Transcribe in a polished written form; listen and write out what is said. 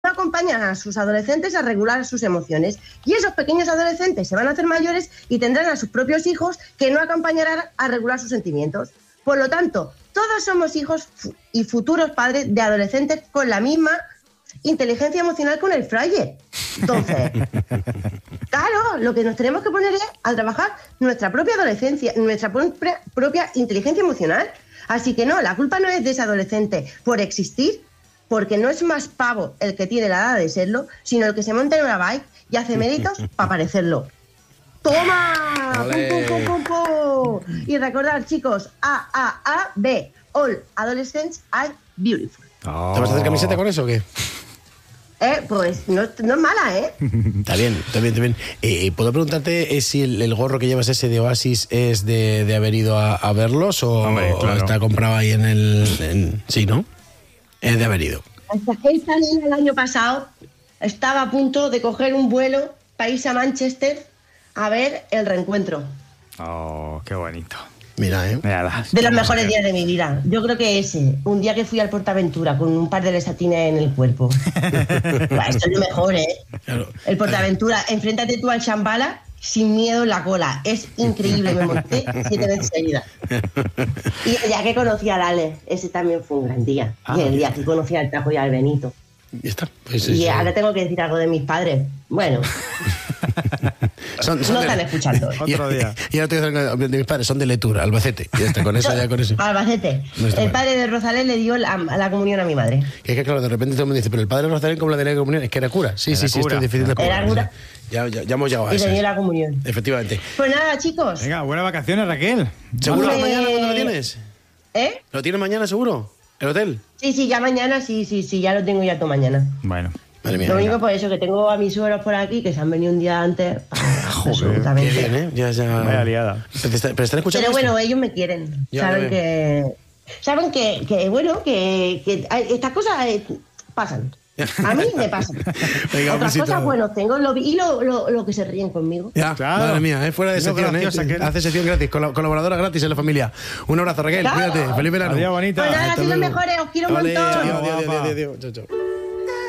acompañan a sus adolescentes a regular sus emociones. Y esos pequeños adolescentes se van a hacer mayores y tendrán a sus propios hijos que no acompañarán a regular sus sentimientos. Por lo tanto, todos somos hijos y futuros padres de adolescentes con la misma inteligencia emocional con el fraile. Entonces, claro, lo que nos tenemos que poner es a trabajar nuestra propia adolescencia, nuestra propia inteligencia emocional. Así que no, la culpa no es de ese adolescente por existir, porque no es más pavo el que tiene la edad de serlo, sino el que se monta en una bike y hace méritos para parecerlo. ¡Toma! ¡Pum, pum, pum, pum, pum! Y recordad, chicos, AAAB, All Adolescents Are Beautiful. Oh. ¿Te vas a hacer camiseta con eso o qué? Pues no es mala, ¿eh? Está bien. ¿Puedo preguntarte si el gorro que llevas ese de Oasis es de haber ido a verlos o, hombre, claro, o está comprado ahí sí, ¿no? Es de haber ido. Esta niña el año pasado estaba a punto de coger un vuelo para irse a Manchester a ver el reencuentro. Oh, qué bonito. Mira, de los mejores días de mi vida. Yo creo que ese, un día que fui al Portaventura con un par de lesatines en el cuerpo. Esto es lo mejor, ¿eh? Claro. El Portaventura, enfréntate tú al Shambhala sin miedo en la cola. Es increíble, me monté 7 veces seguidas. Y el día que conocí al Ale, ese también fue un gran día. Y el día que conocí al Tajo y al Benito. Y está. Pues y ahora tengo que decir algo de mis padres. Bueno. No están escuchando. Otro día. Y ahora te voy a decir de mis padres, son de Letura, Albacete. Y está, con eso. Albacete. El padre de Rosalén le dio la comunión a mi madre. Que es que, claro, de repente todo el mundo dice, pero el padre de Rosalén, ¿cómo la de la comunión? Es que era cura. Sí, esto es difícil de Era cura. Ya hemos llegado a y eso. Y le dio la comunión. Efectivamente. Pues nada, chicos. Venga, buenas vacaciones, Raquel. ¿Seguro mañana cuando lo tienes? ¿Lo tienes mañana seguro? ¿El hotel? Sí, ya mañana, sí, ya lo tengo ya todo mañana. Bueno. Madre mía, lo único por eso que tengo a mis suegros por aquí que se han venido un día antes. Absolutamente. Qué bien, ¿eh? Ya. Vaya liada. Pero están escuchando. Pero bueno, ellos me quieren. Saben que bueno, que estas cosas pasan. A mí me pasan. Venga, otras cosas, bueno, tengo lo que se ríen conmigo. Ya, claro. Madre mía, fuera de sección, hace sección gratis, colaboradora gratis en la familia. Un abrazo, Raquel, cuídate, feliz verano. Adiós, bonita. Pues nada, así lo mejores, os quiero un montón. Adiós. Chao.